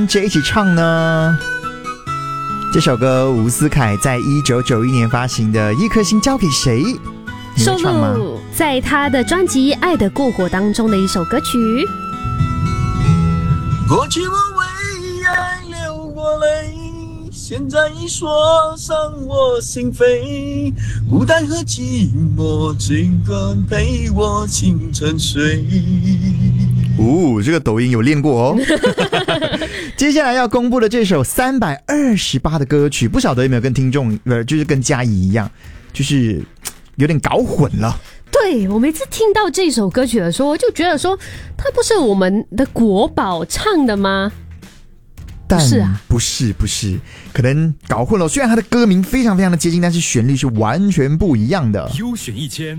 这一起唱呢？这首歌伍思凯在1991年发行的《一颗心交给谁》， 收录在他的专辑《爱的过火》当中的一首歌曲。 过去我为爱流过泪，现在已锁上我心扉，孤单和寂寞只管陪我青春睡。 这个抖音有练过哦。接下来要公布的这首328的歌曲，不晓得有没有跟听众就是跟嘉怡一样，就是有点搞混了。 对，我每次听到这首歌曲的时候，我就觉得说，它不是我们的国宝唱的吗？ 但不是啊， 不是，可能搞混了。虽然它的歌名非常非常的接近，但是旋律是完全不一样的。 优选1328。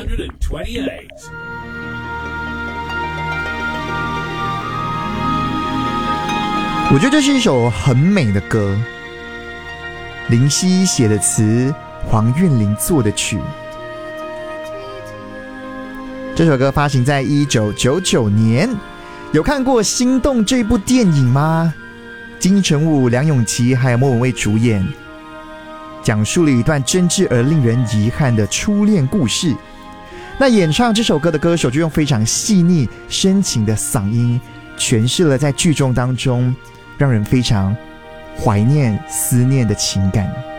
我觉得这是一首很美的歌，林夕写的词，黄韵玲作的曲。这首歌发行在1999年。有看过《心动》这部电影吗？金城武、梁咏琪还有莫文蔚主演，讲述了一段真挚而令人遗憾的初恋故事。那演唱这首歌的歌手就用非常细腻深情的嗓音诠释了在剧中当中让人非常怀念思念的情感。